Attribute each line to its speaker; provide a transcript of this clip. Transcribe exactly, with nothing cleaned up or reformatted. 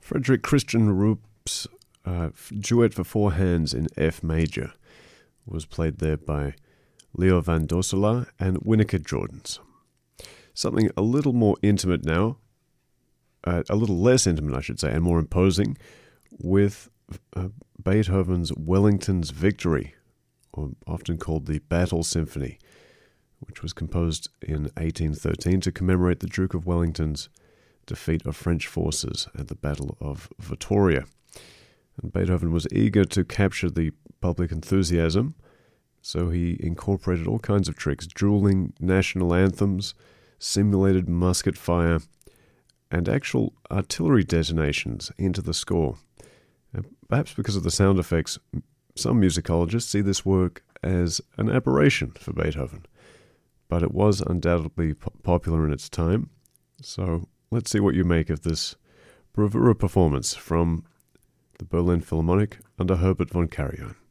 Speaker 1: Frederick Christian Rupp's uh, duet for four hands in F major was played there by Leo van Dorselaar and Winnicott Jordans. Something a little more intimate now, uh, a little less intimate, I should say, and more imposing, with uh, Beethoven's Wellington's Victory, or often called the Battle Symphony, which was composed in eighteen thirteen to commemorate the Duke of Wellington's defeat of French forces at the Battle of Vittoria. And Beethoven was eager to capture the public enthusiasm, so he incorporated all kinds of tricks, dueling national anthems, simulated musket fire, and actual artillery detonations into the score. And perhaps because of the sound effects, some musicologists see this work as an aberration for Beethoven, but it was undoubtedly po- popular in its time. So let's see what you make of this bravura performance from the Berlin Philharmonic under Herbert von Karajan.